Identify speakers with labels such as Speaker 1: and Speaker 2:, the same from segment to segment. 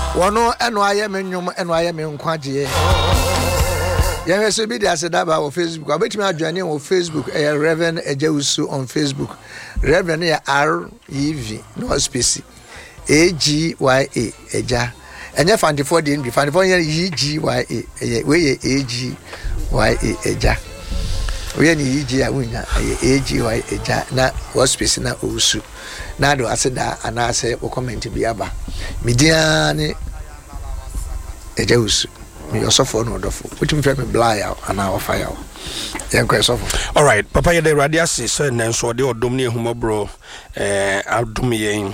Speaker 1: Wano eno aye me nwom eno aye me nkwaje. Yes, be there said about on Facebook. I bet me joining on Facebook. Reverend Ejawusu on Facebook. Reverend REV no space AGYA Eja. And you find the 4 day be find 4 year EGYA. We AGYA Eja. We any EGYA winner AGYA Eja. Na was space na Usu. Na do I said that and I say o comment be aba. Midiani Ejawusu. Me also for no dofo. Which me me blind out and I fire.
Speaker 2: All right, Papa ye de radiasi so na so de odom ne humo bro adom yen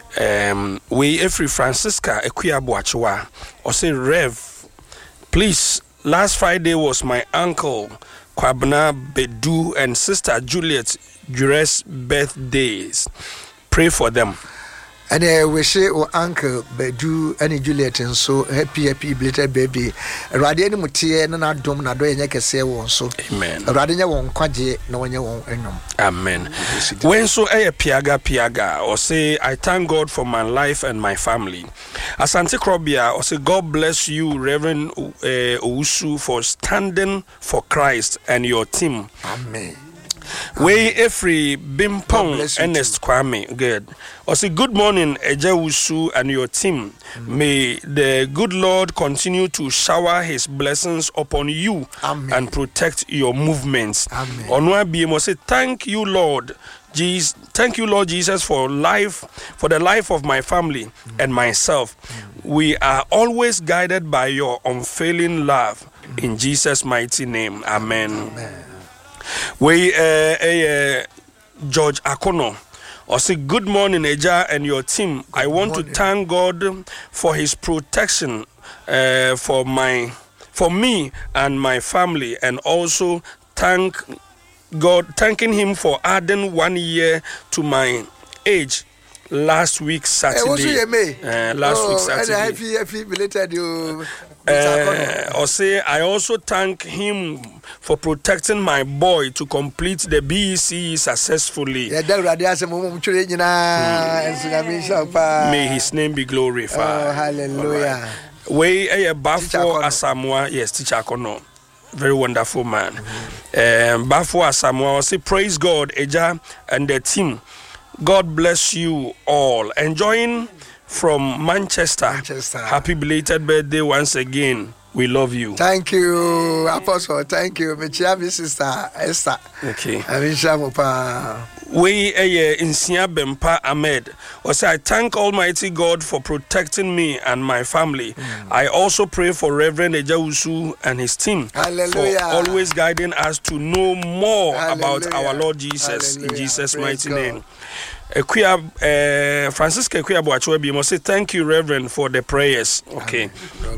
Speaker 2: we every Francisca Ekuabo Achewa or say Rev, please, last Friday was my uncle Kwabna Bedu and sister Juliet Jures birthdays. Pray for them.
Speaker 1: And we say, oh, Uncle Bedu and Juliet, and so happy belated baby. Radian Mutia and I don't know, I can say one so.
Speaker 2: Amen.
Speaker 1: Radina won't quadje, no one you won't.
Speaker 2: Amen. When so a piaga, or say, I thank God for my life and my family. Asante Krobia, or say, God bless you, Reverend Owusu, for standing for Christ and your team.
Speaker 1: Amen.
Speaker 2: We every Bimpong Ernest Kwame good. Or say good morning Ejawusu and your team. May the good Lord continue to shower his blessings upon you.
Speaker 1: Amen.
Speaker 2: And protect your movements.
Speaker 1: Amen.
Speaker 2: Onwa BMO say thank you Lord Jesus, thank you Lord Jesus for the life of my family and myself. We are always guided by your unfailing love. In Jesus' mighty name. Amen.
Speaker 1: Amen.
Speaker 2: We George Akono or say good morning Eja and your team. I want to thank God for his protection for me and my family, and also thanking him for adding 1 year to my age last week Saturday. Last week Saturday.
Speaker 1: Happy belated you.
Speaker 2: Or say I also thank him for protecting my boy to complete the BEC successfully. May his name be glorified.
Speaker 1: Oh, hallelujah.
Speaker 2: We Bafo Asamoah, yes, teacher Akono. Very wonderful man. Bafo Asamoah, say praise God, Eja and the team. God bless you all. Enjoying from Manchester. Happy belated birthday once again. We love you.
Speaker 1: Thank you, Apostle. Thank you. My sister Esther.
Speaker 2: Okay. We Insia Bempa Ahmed. Also, I thank Almighty God for protecting me and my family. I also pray for Reverend Ejawusu and his team.
Speaker 1: Hallelujah.
Speaker 2: For always guiding us to know more about our Lord Jesus.
Speaker 1: Hallelujah.
Speaker 2: In Jesus'
Speaker 1: Praise
Speaker 2: mighty
Speaker 1: God.
Speaker 2: name. Francisca Ekuabo Achewa must say thank you, Reverend, for the prayers. Okay.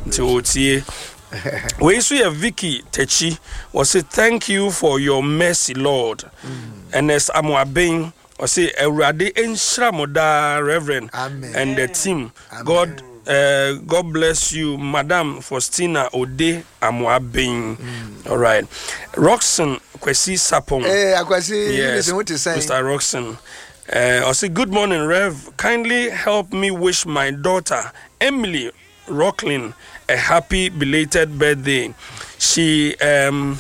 Speaker 2: We see a Vicky Techi was say thank you for your mercy, Lord. And as Amuabing or say Erade Enshramoda, Reverend.
Speaker 1: Amen.
Speaker 2: And the team.
Speaker 1: Amen.
Speaker 2: God bless you, Madam Faustina Ode Amuabing. All right. Roxanne Kwesi Sapong.
Speaker 1: Yes,
Speaker 2: Mr. Roxanne. I say, good morning, Rev. Kindly help me wish my daughter, Emily Rocklin, a happy belated birthday. She had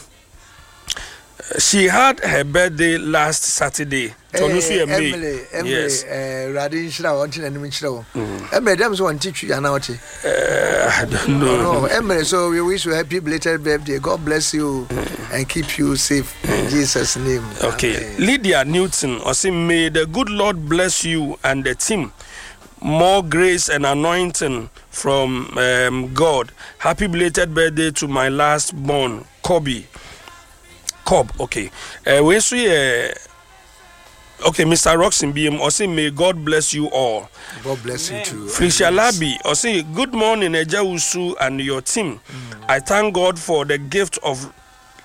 Speaker 2: her birthday last Saturday.
Speaker 1: Emily,
Speaker 2: yes.
Speaker 1: Radin Shra, Emily, them so teach you now.
Speaker 2: I don't know.
Speaker 1: No, Emily, so we wish you a happy belated birthday. God bless you and keep you safe in Jesus' name.
Speaker 2: Okay.
Speaker 1: Amen.
Speaker 2: Lydia Newton, I say, may the good Lord bless you and the team. More grace and anointing from God. Happy belated birthday to my last born, Cobb. Okay. We see. Okay, Mr. Roxin BM, I say, may God bless you all.
Speaker 1: God bless you too.
Speaker 2: Felicia Labi, I say, good morning, Ejawusu and your team. I thank God for the gift of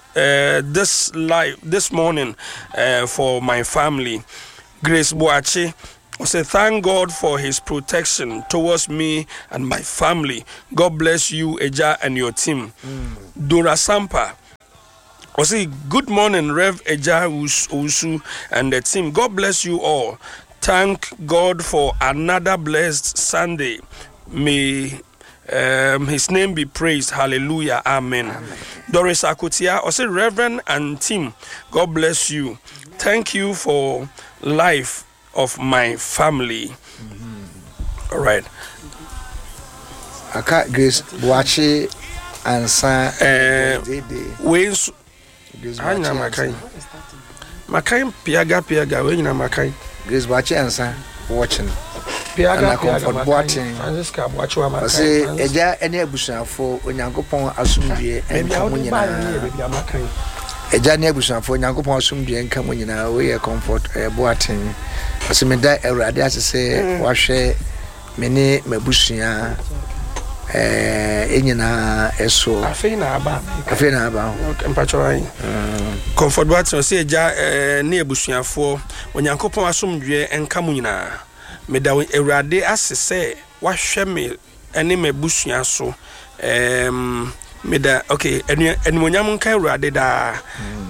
Speaker 2: this morning for my family. Grace Boache, I say, thank God for his protection towards me and my family. God bless you, Eja, and your team. Dora Sampa, I say, good morning, Rev Eja Usu and the team. God bless you all. Thank God for another blessed Sunday. May His name be praised. Hallelujah. Amen. Doris Akutia, I say Reverend and team, God bless you. Thank you for life of my family. All right.
Speaker 1: Aka Grace Boachi ansa
Speaker 2: Ways Anya Makai Piaga when na Makai
Speaker 1: Grace Boachi ansa watching
Speaker 2: Piaga
Speaker 1: comfort watching
Speaker 2: Francisca Boachi Makai
Speaker 1: say eja ene abusuafo Onyankopon asomdue enka mo nyina eja ne abusuafo Onyankopon asomdue enka mo nyina we comfort boating asemeda Awurade asese wahwe mene mabusua enyina eso
Speaker 2: afena aba
Speaker 1: mpacho ai
Speaker 2: comfort boating say eja ne abusuafo Onyankopon asomdue enka mo nyina meda Awurade asese wahwe me ene mabusua so meda okay enimonyam nka Awurade da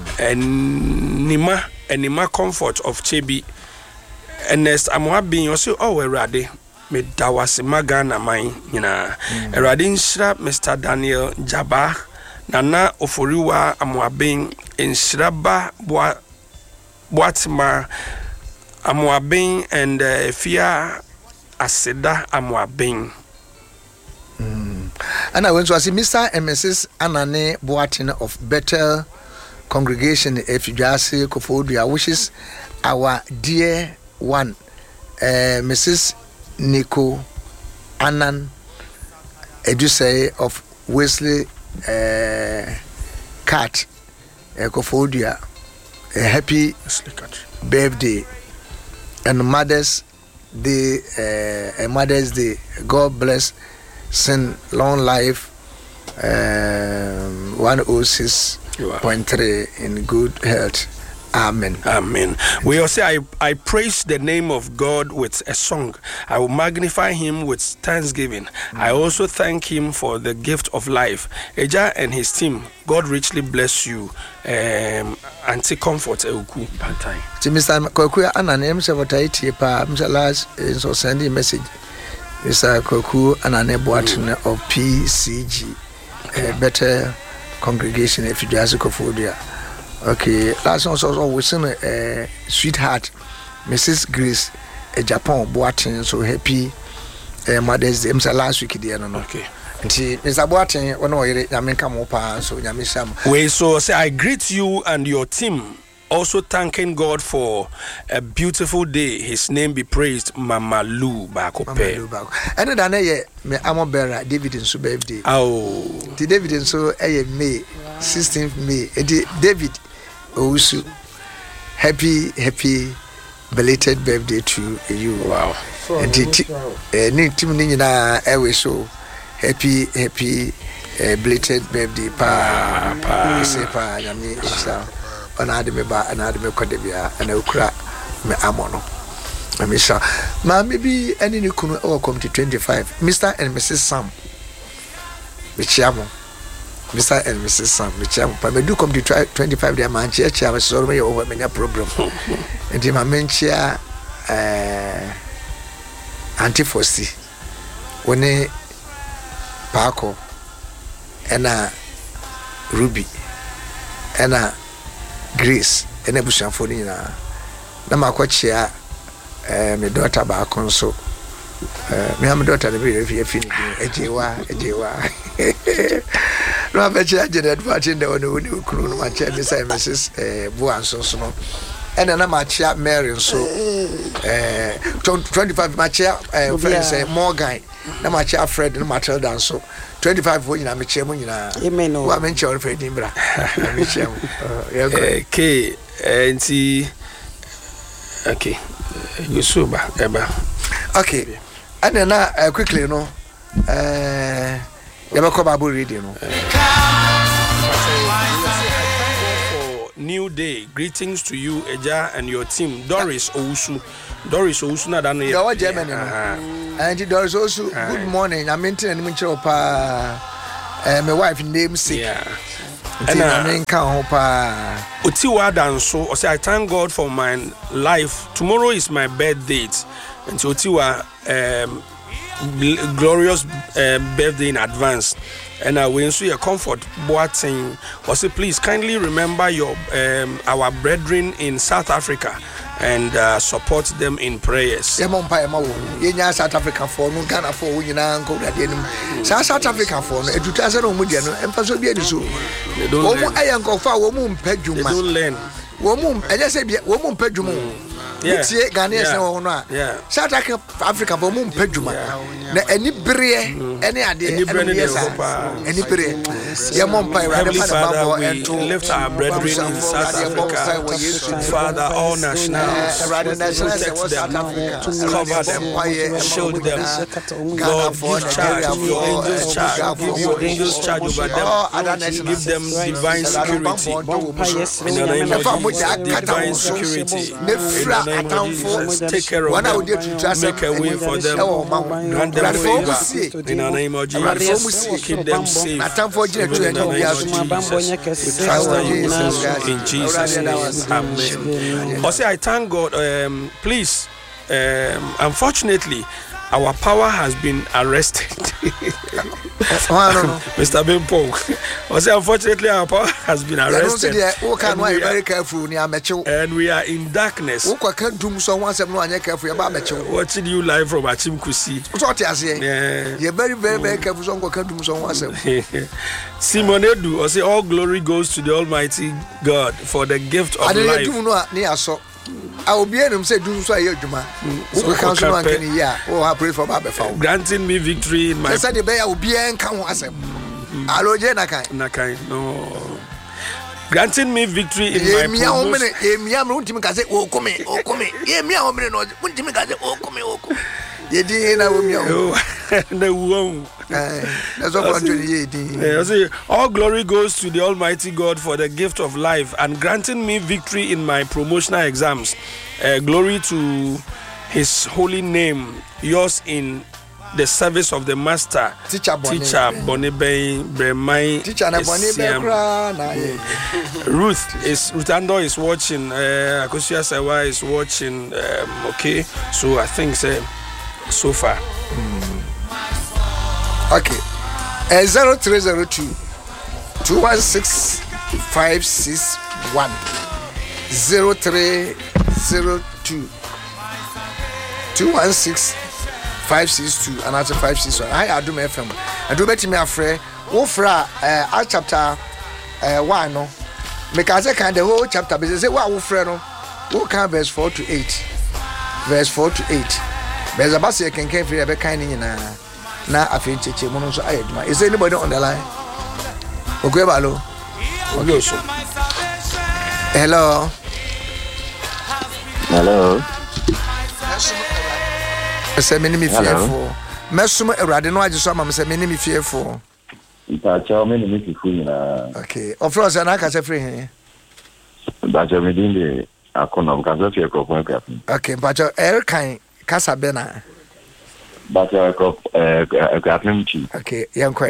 Speaker 2: enima comfort of Chebi Ernest Amoabin you say oh Awurade meda wase magana man nyina Awurade nhyira Mr. Daniel Jaba Nana Oforiwa Amoabin nhyira ba Boatima Amoabin and Fia Aseda Amoabin.
Speaker 1: And I went to see Mr. and Mrs. Anane Boatin of Bethel Congregation Efijasi Kofodia, which is our dear one, Mrs. Nico Anan Edusei of Wesley Cat Kofodia. A happy birthday and Mother's Day, Mother's Day. God bless. Send long life 106.3 in good health. Amen.
Speaker 2: Amen. We also I praise the name of God with a song. I will magnify him with thanksgiving. I also thank him for the gift of life. Eja and his team, God richly bless you. Anti comfort Euku Pantai.
Speaker 1: Mr. Kokuya Ananem Savataiti pa Mr. Last so sending message. Mr. Koku Anane Boatin of PCG, Better Congregation if you just go for there. Okay, last one also we seen sweetheart, Mrs. Grace, a Japan Boatin, so happy Mother's Day. Last week, dear, no, okay. Mr. Boatin, one way, I mean, come up, so Yamisam.
Speaker 2: Wait, so say I greet you and your team. Also thanking God for a beautiful day. His name be praised. Mama Lou Bakope.
Speaker 1: And then me Amobera David in so birthday.
Speaker 2: Oh,
Speaker 1: the David in so May 16th May. David Owusu. Happy belated birthday to you.
Speaker 2: Wow.
Speaker 1: And the team nina ewe so happy belated birthday pa say pa yami isa. Another me kodebia and ukra me amono. Amisha. Ma maybe any new kunu or come to 25. Mr. and Mrs. Sam. Michiamo. Mr. and Mrs. Sam. Michiamo. But me do come to 25 there man chair was so me over many problem. And my men chair Antifosi. One Paco and Ruby and Grace and Ebusian for Nina. Namaquachia, my daughter back on so. Me have a daughter to be if you're feeling a jewa. No, I bet you I did that watching the one who couldn't watch Mrs. Boan so. And then I'm a chair Mary so 25 my chair friends more guy. No my chair Fred and Matilda so 25 when I'm a chairman. Amen. I mentioned for Dimbra.
Speaker 2: Okay, and see. Okay, you sober, Eba.
Speaker 1: Okay, and then quickly, you know, never come about reading.
Speaker 2: New day, greetings to you, Eja, and your team. Doris Owusu, na dane.
Speaker 1: You're German, and Doris also. Good morning. I'm in my wife named sick.
Speaker 2: Yeah.
Speaker 1: And I mean, can't hope.
Speaker 2: Otiwa danso. I say I thank God for my life. Tomorrow is my birthday, and so Otiwa glorious birthday in advance. And we also your comfort boating. Also, please kindly remember your our brethren in South Africa and support them in prayers.
Speaker 1: South Africa for no Ghana for we na nko radio. South Africa for no edutase no mu de no emfaso bi ediso. They don't
Speaker 2: learn.
Speaker 1: South Africa for mum peduma. Na any bere any ade any bere.
Speaker 2: Heavenly Father, we lift our brethren in South Africa. Father, all nationals, protect them, cover them, shield them. Lord, give charge, your angels charge, give your angels charge over them. Give them divine security. In the name of Jesus, divine security. In the name of Jesus, take care of them, make a way for them, grant them favor. In the name of Jesus, keep them safe. In the name of Jesus, we trust that you will in Jesus' name. Amen. Also, I thank God. Please, unfortunately, our power has been arrested. Mr. Bimpo. Also, unfortunately, our power has been arrested. And we are in darkness. Watching you live from Achimkusi. Yeah.
Speaker 1: You're very, very careful.
Speaker 2: Simon Edu, I say all glory goes to the Almighty God for the gift of life.
Speaker 1: I will be able to say, do so. I pray for Baba.
Speaker 2: Granting me victory in my.
Speaker 1: I said, the bear will be in Kawasan.
Speaker 2: Nakai, no. Granting me victory in my promotion. All glory goes to the Almighty God for the gift of life and granting me victory in my promotional exams. Glory to His holy name, yours in the service of the Master, Teacher Bonibay Bremai. Ruthando is watching. Akosia Sawa is watching. Okay, so I think so far.
Speaker 1: Okay, 0302 216 561 0302 216 562 and after 561. I do my FM. I do bet me a friend. Wofra chapter 1 no. Make us kind the whole chapter. But say what wofra no. Who can verse 4 to 8. Verse 4 to 8. There's a bus you can care for every kind in na afincheche mono so ayeduma. Is there anybody on the line? Okay, hello. Hello.
Speaker 3: Hello.
Speaker 1: Say me me fearful. Mesum erade no agiso am say me me fearful.
Speaker 3: Nta cha me me fearful na.
Speaker 1: Okay. Of course na ka say free here.
Speaker 3: Ba cha me din de akona ka say fear ko ka.
Speaker 1: Okay, but er kan kasa bena.
Speaker 3: But
Speaker 1: okay, young quite.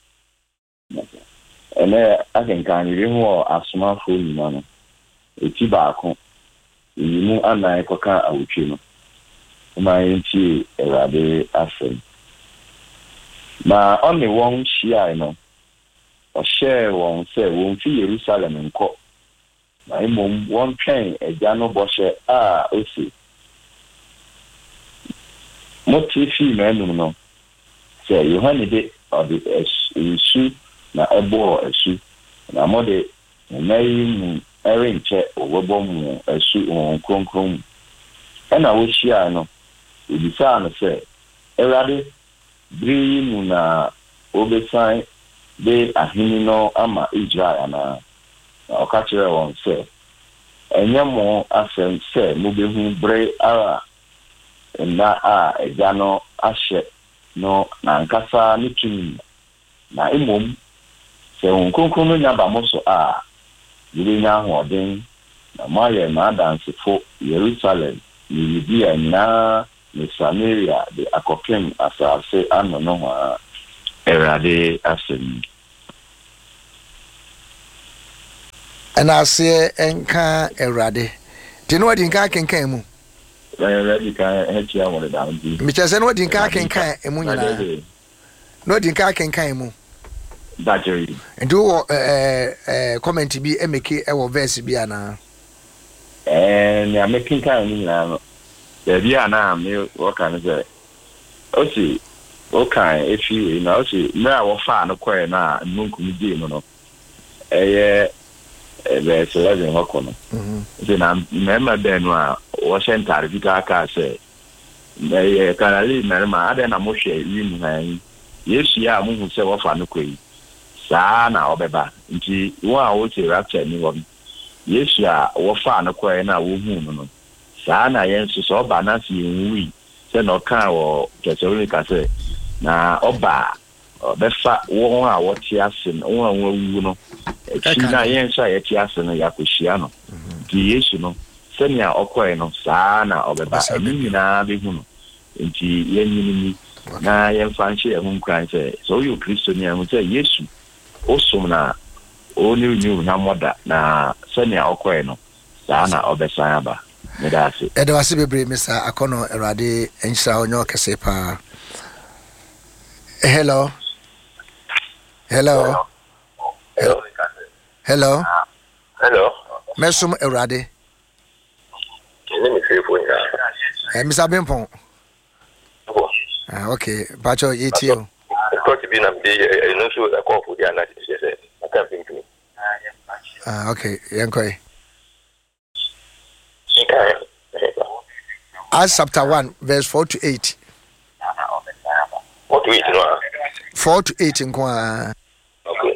Speaker 3: And I think you know a small phone man. It's back. You know, and I coca a uchino. My auntie a rabbit assay. My only one she I know. Or share one say won't see Jerusalem and court. My mom one train a Jano Boshe OC. Motifi no say you hand it or the issue na ebo issue na mode na erin che obom issue on kronkron and I wish ya no we decide say erade bri mu na obesan de ahini no ama Israel na okachire won say enyemo asem say mo behu bre ara na egano ashe no na nkasa nikin na imom se onkonkon no nya ba mo so yiri nya hoden na maye na dance fo Jerusalem ni Judea na ni Samaria de akokem asase ano no ha erade asem
Speaker 1: ana se enka erade ti no adi nka kenkan mu
Speaker 3: ready can hear one down.
Speaker 1: Because I know the car can no the car can come.
Speaker 3: Battery.
Speaker 1: And do comment to be a make our verse be ana.
Speaker 3: And I'm making time now. The Diana, what can I say? Oh, see, okay, if you know, see, now we're fine, okay, now, and Munkum Dino. There's a legend of Hokono. Then I remember then was sent out of Vitaka say, they can leave Merma, then I'm Moshe, you yes, yeah, Munkum say, what fun, okay. Sana Obeba, into one would say, rapture, anyone. Yes, yeah, what fun, okay, now, woman. Sana yensu so ba na si nwi se no kan wo kesori ka se na oba befa wo a wo ti ase no wo wu no chi na yensu a ye ti ase no yakohia no di yesu no se nia okoe no sana obeba eni na be hu no nti yenyini na yemfa nche ehun kran se so you Kristo ni ehun se yesu osum na onu na moda na se nia okoe no sana obesa aba.
Speaker 1: Edo wasi bebre Mr. Akono Erade enhira onyo kese pa. Hello. Hello. Hello. Hello.
Speaker 4: Hello.
Speaker 1: Mesum Erade.
Speaker 4: Let me see for
Speaker 1: Mr. Bimpon. Okay, Bacho ETO.
Speaker 4: Got to be na be no so a call for the analysis. I can't think to me.
Speaker 1: Okay, yankoi. Acts chapter 1 verse 4 to 8.
Speaker 4: 4 to 8 no.
Speaker 1: 4 to 8 nko.
Speaker 4: Okay.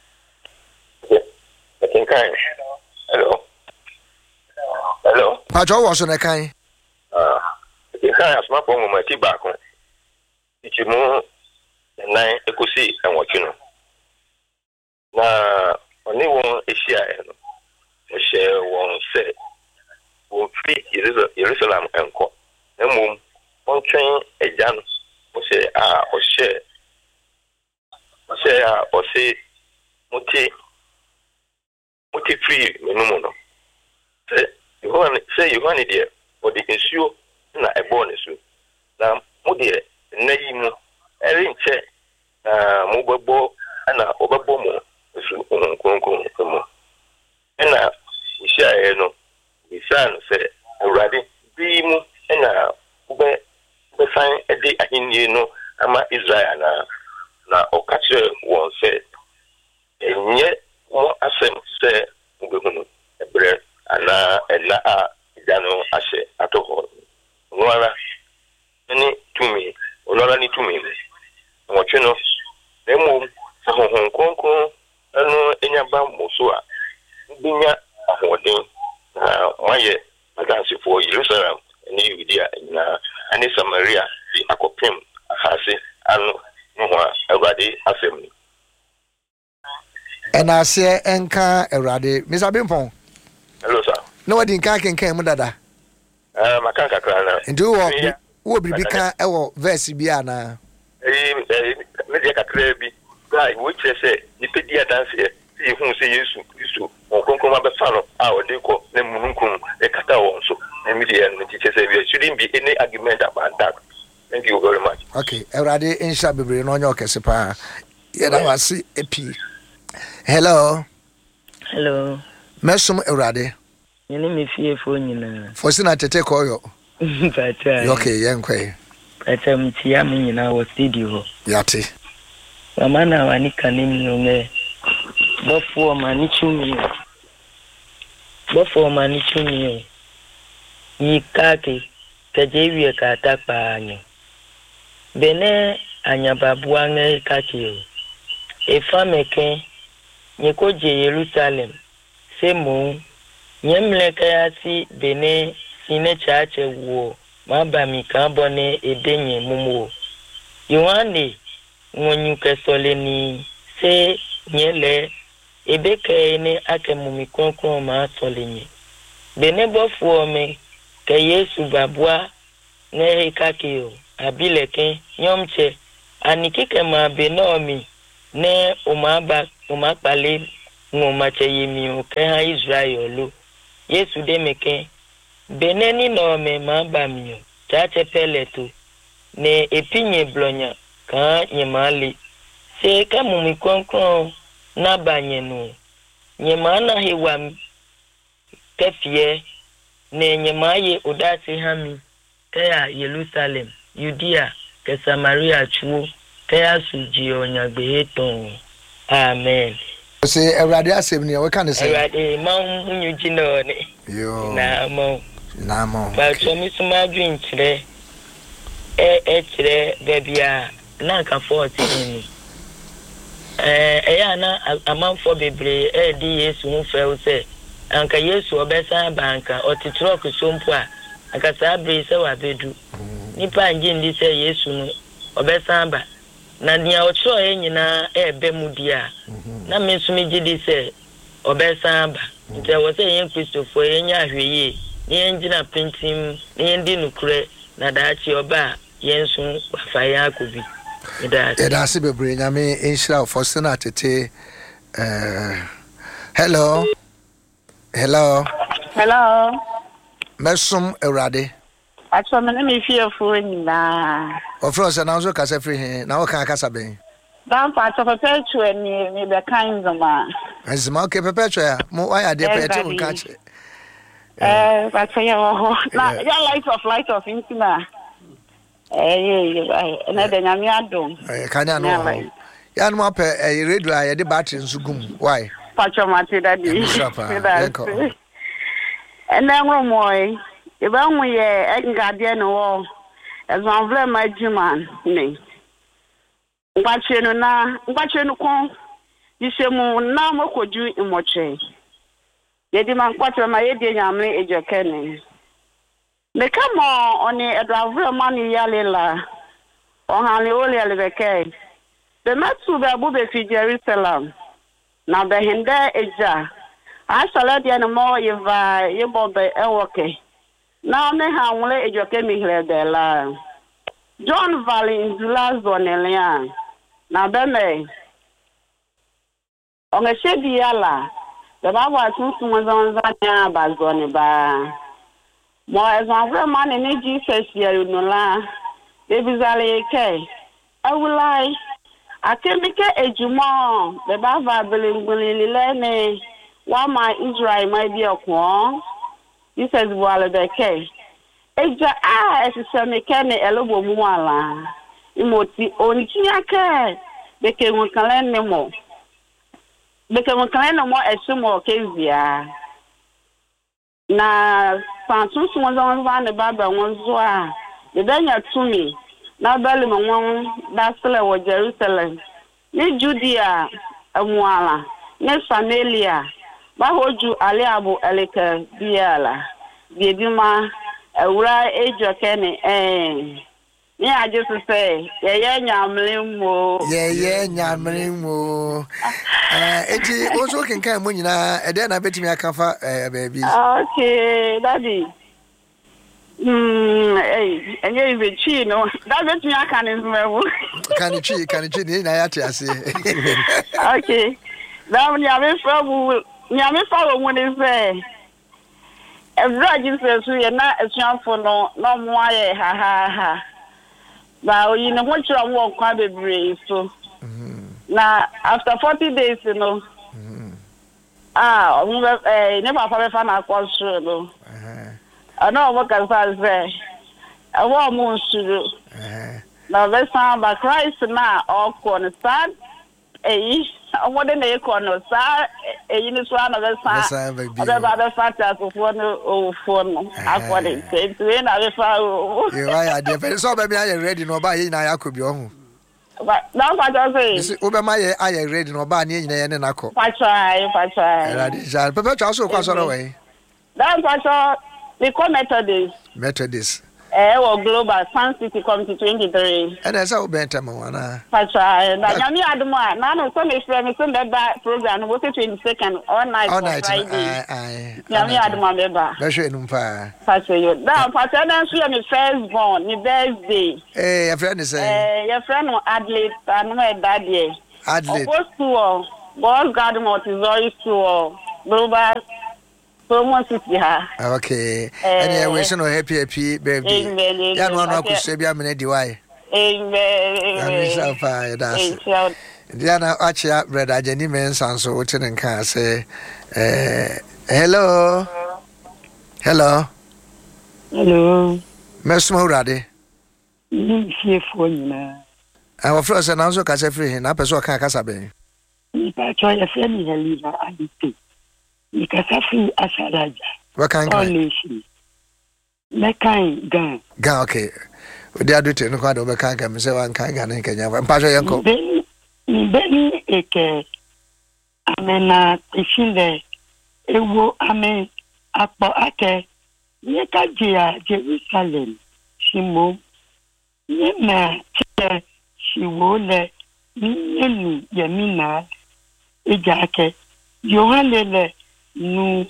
Speaker 4: Okay. Hello. Hello.
Speaker 1: Pacho was on a kind.
Speaker 4: You can't asma for my tea back on. It's more than 9 ekusi and what you know. Now, only one is here. Share one say. Will free Jerusalem and co. And one train a jan or say, or share. Or say, Muti free, no. Say, you want it there, or the issue, not a bonus. Now, Mudi, name, Erin check, mobile and overbomo, and we share no. The son said, already, beam and ube sign a day in you know, ama Israel na or catch one said, and yet one assem say, a bread and na Dano Ashe at all. No, any to me, or not any to me. What you know, they move Hong Kong, and in your bamboo, so Binya, a holding. Why that's for Jerusalem and you dear and Samaria the Akopim Hasi and everybody assembly.
Speaker 1: And I say Enka Erade, Mr. Bimpon.
Speaker 4: Hello, sir.
Speaker 1: No one can came dada.
Speaker 4: Macanca crana.
Speaker 1: And do what be become our verse biana.
Speaker 4: Media Craby, which I say, the pedia dance here. See whom say you to or Concoma Bafano, our Deco, Nemunkum, a Catao, so immediate teacher say there shouldn't be any argument about that. Thank you very much. Okay,
Speaker 1: Erade in Shabby no your Casepa. Yet I was see a P. Hello.
Speaker 5: Hello.
Speaker 1: Mesum Erade.
Speaker 5: You name me fear for you.
Speaker 1: For Sina to take oil.
Speaker 5: But
Speaker 1: okay, young quay.
Speaker 5: But Tiamin in our studio.
Speaker 1: Yati.
Speaker 5: Ramana Wanika name before Manichumi. Ye kaki, Kajavia Katapa. Bene Anyababuane Kaki. A fameke, Nikoje Jerusalem. Semo, Yemlekayasi, Bene, Sine Chache Wo, Mabami Carbone, Edenye Mumo. Yoane, when you casoleni, say, Nyele. Ebeke ne akemumi konkron ma solenye. Benebo fuome ke Yesu babwa ne hekakio abileke nyomche anikike ma benomi ne umakpale ngomache yemi o ke ha Israel lo. Yesu demeke beneni no me mamba mio chache peleto ne epinye blonya ka nyemali se ka mumi konkron na banye no nyemana hewa tefie ne nyemaye odati hami kaya Jerusalem Judea ke Samaria chuo kaya suji onyagbe ton amen.
Speaker 1: Say everybody asem ni we can say
Speaker 5: everybody ma hunyu jino ne
Speaker 1: yo
Speaker 5: na mo ba so mi suma dwin kire kire bebia na ka 14 ni ya na amanfo bebre di Yesu hu fe se anka Yesu obesa banka otitro ko sompo a aka sabre se wa bedu nipa nje ndi se Yesu no obesa ba na nia ocho nyina ebe mudia na mesumi gidi se obesa ba nte wo se yen Christopher yenya ahweye yen gina printing yen di nukure na daachi oba yen sun afaya akobi
Speaker 1: that's bebre nyame inshira for sena tete hello mesum Erade
Speaker 6: Acho me me fearful na.
Speaker 1: Of course na so kasa free hin na wo kan kasa ben.
Speaker 6: Dan pa to perpetual ni be kind ma.
Speaker 1: Azima okay perpetual mo why dey perpetual kan che.
Speaker 6: But for you na ya light of intima. Na de nyame adom.
Speaker 1: Kan ya no. Ya no apa radio a ye de battery nsu gum why?
Speaker 6: Pacho mate daddy. And then one more. Even we guardian or as one of my German name. Watching con, you say, now what could you in what way? They demand quarter my yamly age of kenny. They come on a driver money yalila or honey only alibeke. The Matsu Babu fi Jerusalem. Now the Hinda Eja. I shall let the animal if you bought the okay. Now me ha wole ejoke mi hele de la John Valley in Zula Zonelia. Now be me on a shedi yala the baba tun won zanya ba zone ba mo as one man ni Jesus here no la e bizale ke awulai akemike ejumo the baba belingulili lene wa ma Israel my be okwo this is wala de ke eja esese mekane elobo mu ala imoti ontia ke beke won kan le mo esumo kezia na santu so won ne baba won zo a de danya tumi na bali mo won dasle wo Jerusalem ni Judea amuala ni Samaria ba hoju ale abu eleka biala biedima awura ejoke ni ni aje so say ye nyamlemo
Speaker 1: enti ozo kenkan mo nyina e de na betimi akafa baabi
Speaker 6: okay daddy enye ibe chi no that betimi aka ni zmewu
Speaker 1: kan chi ni na ya te ase
Speaker 6: okay now ni ame fabu nyame fa wo ni say every Jesus we na asuafo no mo aye ha ba oyi no mo chira mo kwa bebre so na after 40 days no ne ma fa be fa na kwa suru no ana mo kan fa say awo mo suru na be sa ba Christ na okwo no sad what in the corner, sir? You so another side. About factor for no phone. According to when I found you, I did
Speaker 1: so baby. I ready no buy in I could be on.
Speaker 6: But now, what I say,
Speaker 1: over my I ready no buy in and I call.
Speaker 6: I try.
Speaker 1: But also cross away.
Speaker 6: That's what they call Methodist. Or Global Sun City Committee 23.
Speaker 1: And that's how better Moana.
Speaker 6: Pacha, Yami Adama, Nano, some is from the program, was it 22nd all night Friday. Yami Adama, Beba.
Speaker 1: Measure in fire.
Speaker 6: Pacha, you down, Pacha, and she is firstborn, your birthday.
Speaker 1: Eh, your friend is saying,
Speaker 6: your friend Adelaide, and my daddy.
Speaker 1: Adelaide.
Speaker 6: Boss to all, Boss Garden Montessori to all, Global Promo City ha.
Speaker 1: Okay. And we should know happy birthday.
Speaker 6: Amen.
Speaker 1: Ya no could say be a minute why.
Speaker 6: Amen.
Speaker 1: That's Diana Achia brother Jenny Mensan so what in can say hello. Hello. Mesmo Radi.
Speaker 7: Here for you now.
Speaker 1: Our first announcement can say free him. I person can casabe.
Speaker 7: If try a friend Helena Aditi. You can free Asalaja.
Speaker 1: What kind
Speaker 7: of nation? Mekai Gan.
Speaker 1: Gan, okay. We are doing no quite over Kanka, say one Kanka in Kenya. And Pajo Yanko.
Speaker 7: Benny Eke. Amena, Ishinde, Ewo Ame, Apo Ake, Yekajia, Jerusalem, Shimo, Yema, Shiwole, Yemi, Yemina, Ejake, Yohanele, Nu,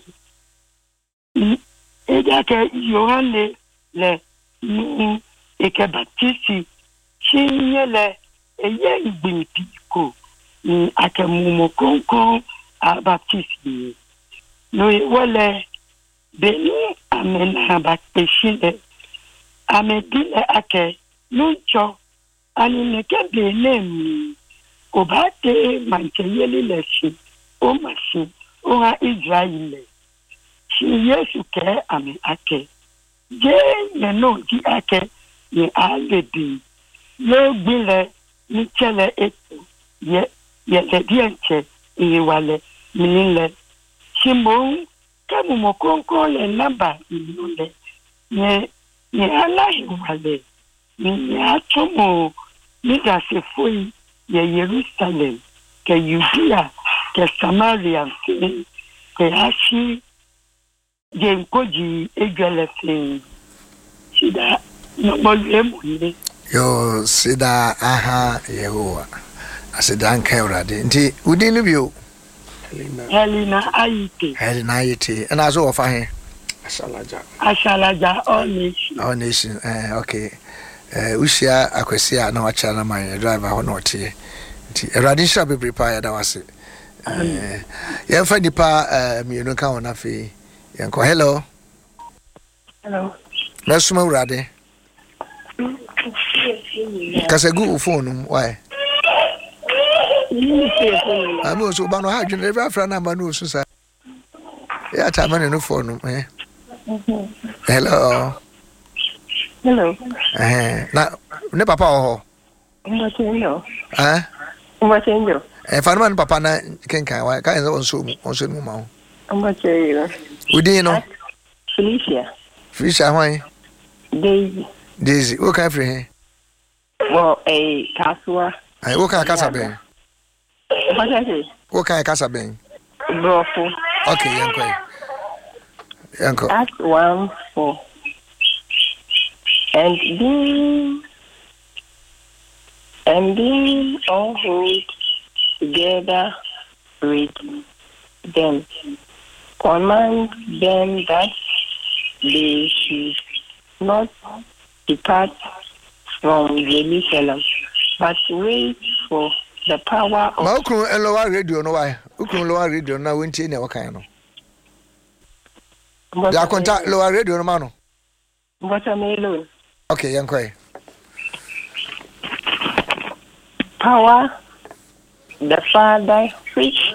Speaker 7: Ejake, Yohane, Le, Nu, Eke Batisi, Chinyele, Eye Bimpiko, Akamumo Konko, Abatisi. No, wole, Beni, Amena Batishile, Amedile Ake, Nucho, Anineke Benem, Obate, Mantayeli Leshi, Omashi, Ora Israel. She yesuke ame ake. Je no di ake ye aledi. Ye gbile ni chele eto. Ye le dienche ye wale minile. Shimon kamu mokonko le namba minule. Ye alahi wale. Ye atomo ni gasefui ye Jerusalem ke Judea ke Samaria ke Ashi Jenkoji Egalese Sida no bolemu
Speaker 1: yo sida aha Yehowa asida nka urade nti udin bio
Speaker 7: Helena Ayite
Speaker 1: and aso ofa he
Speaker 7: Ashalaja all
Speaker 1: nation okay ushia akwesi na wacha na man driver ho no tie nti urade sha be prepare da wase ye fa nipa mi no ka wona fe yanko hello Mesuma urade Kasegu phone why Amo so ba no ha dwene every afra na ma no so sa ya ta ma no phone hello na ne papa ho
Speaker 8: Mbachenyo
Speaker 1: Farman papa na kenkan why ka enzo onso mu ma ho
Speaker 8: Mbachenyo
Speaker 1: Udi no Felicia why Daisy o ka free he
Speaker 8: well kaswa
Speaker 1: o ka kasa ben o ka kasa ben
Speaker 8: brofo
Speaker 1: okay yanko
Speaker 8: Acts 1:4 and being all hold together with them, command them that they should not depart from Jerusalem, but wait for the power of...
Speaker 1: Ma ukun lower radio no why? Ukun lower radio na wenti na wakan no. Ya contact lower radio no mano.
Speaker 8: Watermelon.
Speaker 1: Okay, yankoi.
Speaker 8: Power the Father which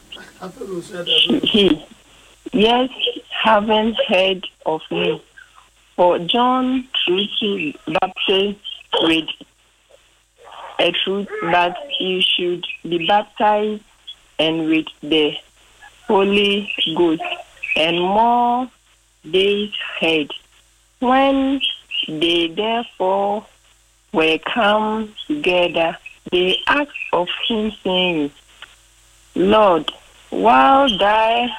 Speaker 8: he yes haven't heard of me. For John truly baptized with a truth that you should be baptized and with the Holy Ghost, and more days had. When they therefore were come together, they asked of him, saying, Lord, while thou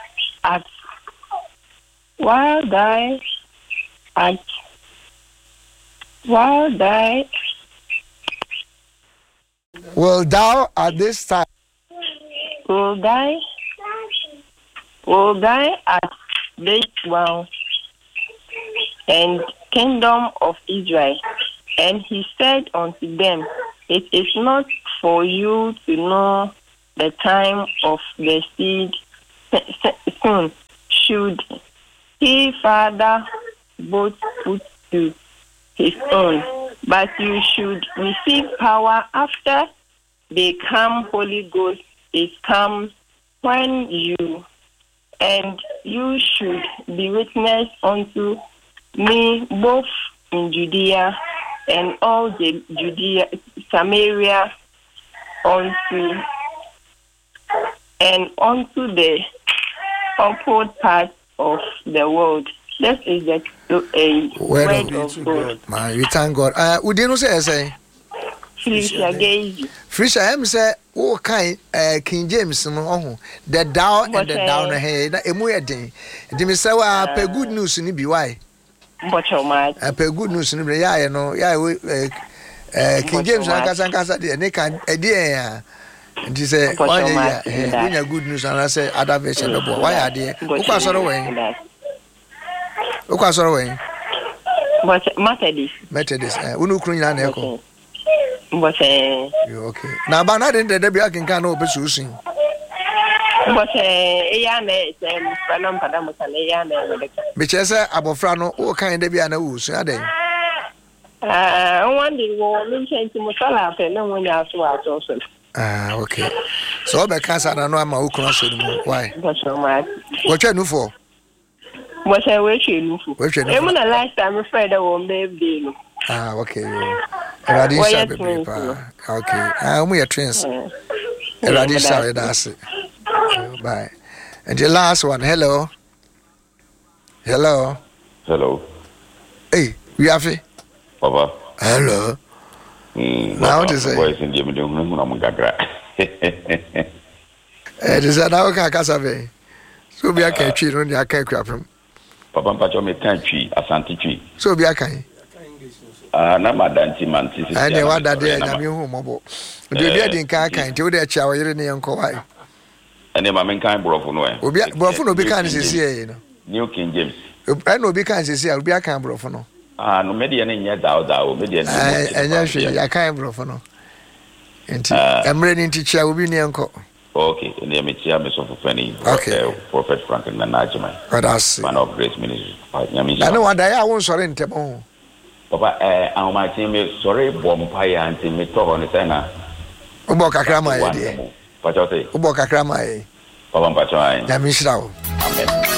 Speaker 1: at this time
Speaker 8: will thou at this one and kingdom of Israel? And he said unto them, it is not for you to know the time of the seed soon should he further both put to his own, but you should receive power after the Holy Ghost is come when you should be witness unto me both in Judea and all the Judea, Samaria, unto the upward part of the world. This is the word of God.
Speaker 1: Man, we thank God. We didn't say. Felicia, I'm say, oh, kind King James, no, the down and the down ahead. Emuedin. The Misawa, pay good news in Ibi. I pay good news in Ibi. Yeah, no, yeah, King James, Casa, they can a dear. And he said, why are you good news? And I say, other version of why are they? Who pass away? Who pass away? Methodist, Unukrina Echo. Okay. Now, but I didn't the Biakin can open soon. But Michessa Abofrano, what kind of Biana Woos, are they?
Speaker 8: One day, we'll change to Musala, and no one else also.
Speaker 1: Okay. So, because I don't know my own cross anymore. Why? What you know for?
Speaker 8: What I wish you knew for. Which last time, I'm afraid I won't be.
Speaker 1: Okay. Okay. We are twins. That's it. Bye. And the last one. Hello. Hey, we have it.
Speaker 3: Papa.
Speaker 1: Hello. Now what is it?
Speaker 3: Voice in Jimmy
Speaker 1: it is an hour casabe. So be a catchy on the can't grab him.
Speaker 3: Papa Pacho me country, Asante tree.
Speaker 1: So be a kind.
Speaker 3: Nama danti manti.
Speaker 1: I know what that day I'm your home mobile. The bearding car can't do that shower in the uncle.
Speaker 3: And then my main kind brofono.
Speaker 1: Brofono be kind is here,
Speaker 3: New King James.
Speaker 1: I know be kind is here, I'll be a kind brofono.
Speaker 3: No median in yet out, median.
Speaker 1: And I can't brofono. I'm ready to chair will be near uncle.
Speaker 3: Okay, and then it's of Penny.
Speaker 1: Okay,
Speaker 3: Prophet Franklin and Najman.
Speaker 1: But that's
Speaker 3: man of grace ministry.
Speaker 1: I know what I won't surrender.
Speaker 3: Papa, I might say, sorry, Bompire and me talk on the center.
Speaker 1: Uboka Krama,
Speaker 3: Pachote.
Speaker 1: Uboka Krama,
Speaker 3: Papa Pachoy.
Speaker 1: Yamishrao.
Speaker 3: Amen.